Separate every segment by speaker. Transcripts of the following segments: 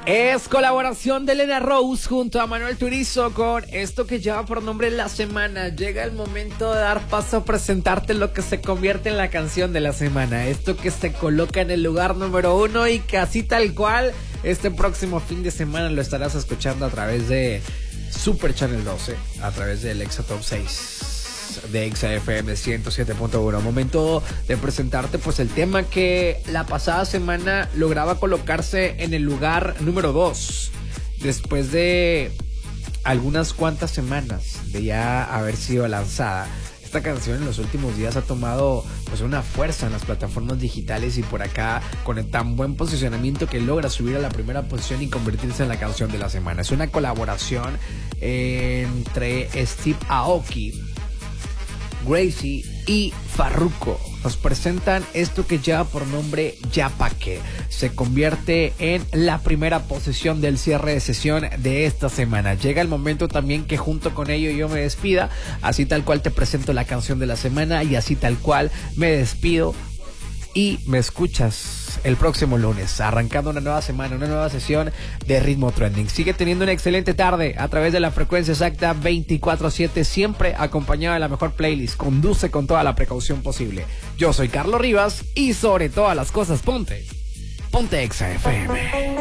Speaker 1: Es colaboración de Elena Rose junto a Manuel Turizo con esto que lleva por nombre La Semana. Llega el momento de dar paso a presentarte lo que se convierte en la canción de la semana. Esto que se coloca en el lugar número 1 y que así tal cual este próximo fin de semana lo estarás escuchando a través de Super Channel 12, a través del Exa Top 6 de Exa FM 107.1. Momento de presentarte pues el tema que la pasada semana lograba colocarse en el lugar número 2 después de algunas cuantas semanas de ya haber sido lanzada. Esta canción en los últimos días ha tomado pues una fuerza en las plataformas digitales y por acá con el tan buen posicionamiento que logra subir a la primera posición y convertirse en la canción de la semana. Es una colaboración entre Steve Aoki, Gracie y Farruko. Nos presentan esto que lleva por nombre Ya Pa' Qué. Se convierte en la primera posición del cierre de sesión de esta semana. Llega el momento también que junto con ello yo me despida. Así tal cual te presento la canción de la semana y así tal cual me despido y me escuchas el próximo lunes, arrancando una nueva semana, una nueva sesión de Ritmo Trending. Sigue teniendo una excelente tarde a través de la frecuencia exacta 24/7, siempre acompañado de la mejor playlist. Conduce con toda la precaución posible. Yo soy Carlos Rivas y sobre todas las cosas ponte Exa FM.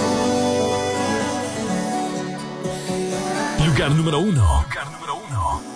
Speaker 2: Lugar número 1.